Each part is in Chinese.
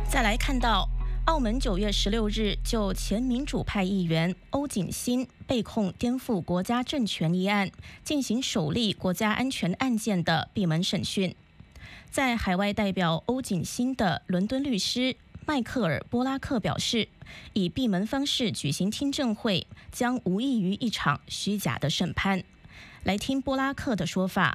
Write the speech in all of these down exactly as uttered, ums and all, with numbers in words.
再来看到，澳门九月十六日就前民主派议员欧锦新被控颠覆国家政权一案进行首例国家安全案件的闭门审讯。在海外代表欧锦新的伦敦律师迈克尔·波拉克表示，以闭门方式举行听证会将无异于一场虚假的审判。来听波拉克的说法。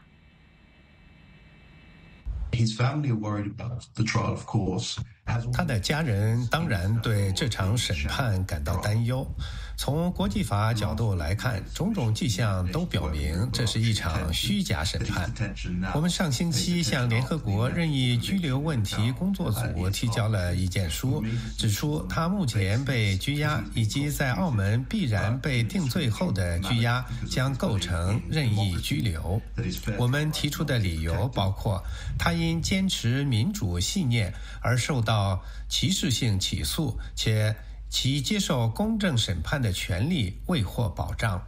他的家人当然对这场审判感到担忧。从国际法角度来看，种种迹象都表明这是一场虚假审判。我们上星期向联合国任意拘留问题工作组提交了意见书，指出他目前被拘押以及在澳门必然被定罪后的拘押将构成任意拘留。我们提出的理由包括他因坚持民主信念而受到歧视性起诉，且其接受公正审判的权利未获保障。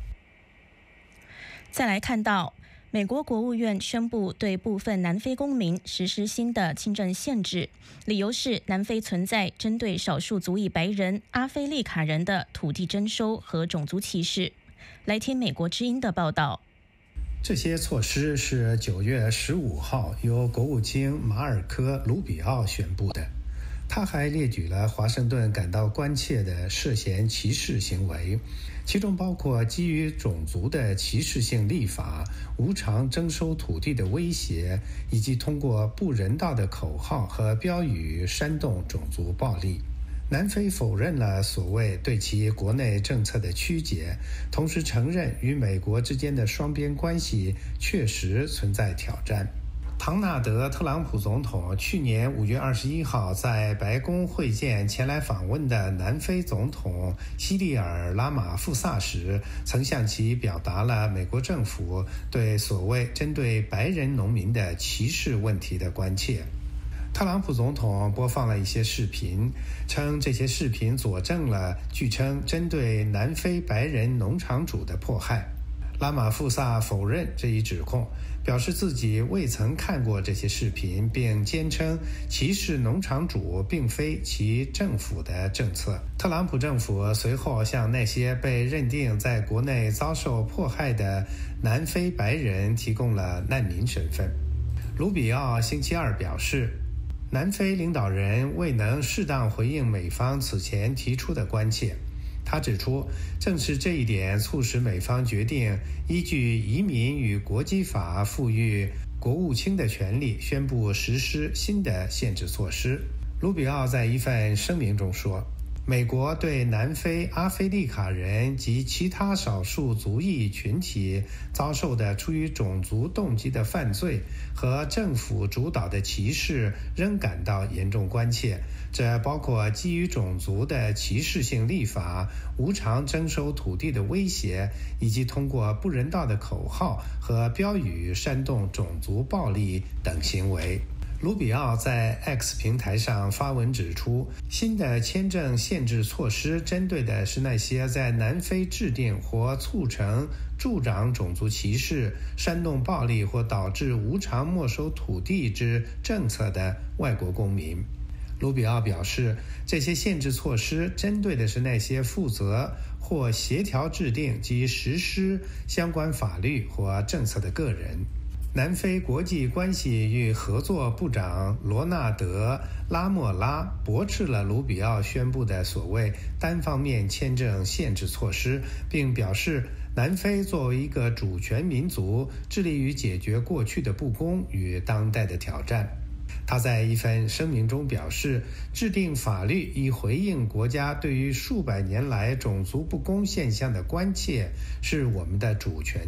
再来看到，美国国务院宣布对部分南非公民实施新的签证限制，理由是南非存在针对少数族裔白人阿非利卡人的土地征收和种族歧视。来听美国之音的报道。 这些措施是九月十五号由国务卿马尔科·卢比奥宣布的。他还列举了华盛顿感到关切的涉嫌歧视行为，其中包括基于种族的歧视性立法、无偿征收土地的威胁，以及通过不人道的口号和标语煽动种族暴力。南非否认了所谓对其国内政策的曲解，同时承认与美国之间的双边关系确实存在挑战。唐纳德·特朗普总统去年五月二十一号在白宫会见前来访问的南非总统西利尔·拉马富萨时，曾向其表达了美国政府对所谓针对白人农民的歧视问题的关切。特朗普总统播放了一些视频，称这些视频佐证了据称针对南非白人农场主的迫害。拉马富萨否认这一指控，表示自己未曾看过这些视频，并坚称歧视农场主并非其政府的政策。特朗普政府随后向那些被认定在国内遭受迫害的南非白人提供了难民身份。卢比奥星期二表示，南非领导人未能适当回应美方此前提出的关切。他指出，正是这一点促使美方决定依据移民与国籍法赋予国务卿的权利，宣布实施新的限制措施。卢比奥在一份声明中说，美国对南非阿非利卡人及其他少数族裔群体遭受的出于种族动机的犯罪和政府主导的歧视仍感到严重关切，这包括基于种族的歧视性立法、无偿征收土地的威胁，以及通过不人道的口号和标语煽动种族暴力等行为。卢比奥在 X 平台上发文指出，新的签证限制措施针对的是那些在南非制定或促成助长种族歧视、煽动暴力或导致无偿没收土地之政策的外国公民。卢比奥表示，这些限制措施针对的是那些负责或协调制定及实施相关法律或政策的个人。南非国际关系与合作部长罗纳德·拉莫拉驳斥了卢比奥宣布的所谓单方面签证限制措施，并表示南非作为一个主权民族，致力于解决过去的不公与当代的挑战。他在一份声明中表示，制定法律以回应国家对于数百年来种族不公现象的关切是我们的主权